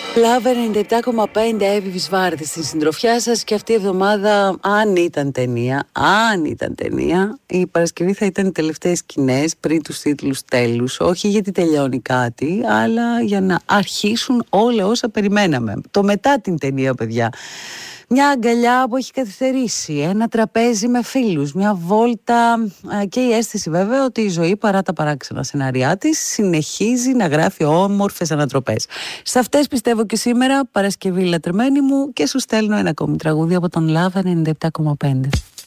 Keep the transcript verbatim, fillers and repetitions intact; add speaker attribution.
Speaker 1: Love ενενήντα επτά κόμμα πέντε, Εύη Βυσβάρτη στην συντροφιά σας. Και αυτή η εβδομάδα, αν ήταν ταινία, αν ήταν ταινία, η Παρασκευή θα ήταν οι τελευταίες σκηνές πριν τους τίτλους τέλους. Όχι γιατί τελειώνει κάτι, αλλά για να αρχίσουν όλα όσα περιμέναμε. Το μετά την ταινία, παιδιά. Μια αγκαλιά που έχει καθυστερήσει, ένα τραπέζι με φίλους, μια βόλτα και η αίσθηση βέβαια ότι η ζωή, παρά τα παράξενα σενάριά της, συνεχίζει να γράφει όμορφες ανατροπές. Σε αυτές πιστεύω και σήμερα, Παρασκευή λατρεμένη μου, και σου στέλνω ένα ακόμη τραγούδι από τον Love ενενήντα επτά κόμμα πέντε.